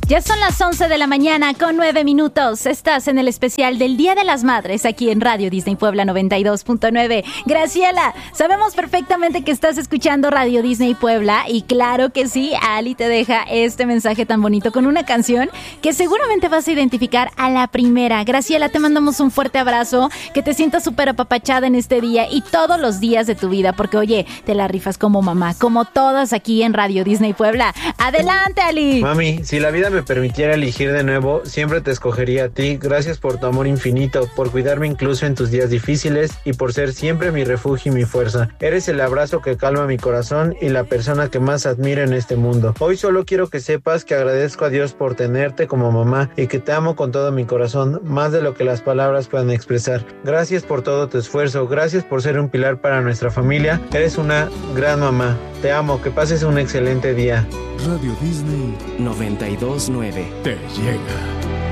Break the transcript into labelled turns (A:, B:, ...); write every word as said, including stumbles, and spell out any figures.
A: Ya son las once de la mañana con nueve minutos. Estás en el especial del Día de las Madres aquí en Radio Disney Puebla noventa y dos punto nueve. Graciela, sabemos perfectamente que estás escuchando Radio Disney Puebla y claro que sí, Ali te deja este mensaje tan bonito con una canción que seguramente vas a identificar a la primera. Graciela, te mandamos un fuerte abrazo, que te sientas súper apapachada en este día y todos los días de tu vida, porque oye, te la rifas como mamá, como todas aquí en Radio Disney Puebla. Adelante, Ali.
B: Mami, si la vida me permitiera elegir de nuevo, siempre te escogería a ti. Gracias por tu amor infinito, por cuidarme incluso en tus días difíciles y por ser siempre mi refugio y mi fuerza. Eres el abrazo que calma mi corazón y la persona que más admiro en este mundo. Hoy solo quiero que sepas que agradezco a Dios por tenerte como mamá y que te amo con todo mi corazón, más de lo que las palabras puedan expresar. Gracias por todo tu esfuerzo, gracias por ser un pilar para nuestra familia. Eres una gran mamá. Te amo, que pases un excelente día.
C: Radio Disney
D: noventa y dos punto nueve
C: te llega.